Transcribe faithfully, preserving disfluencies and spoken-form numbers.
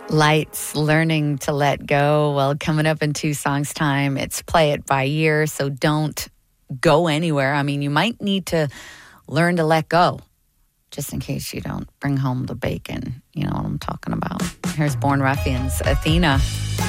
Lights, Learning to Let Go. Well, coming up in two songs' time, it's Play It By Ear, so don't go anywhere. I mean, you might need to learn to let go, just in case you don't bring home the bacon. You know what I'm talking about. Here's Born Ruffians, Athena.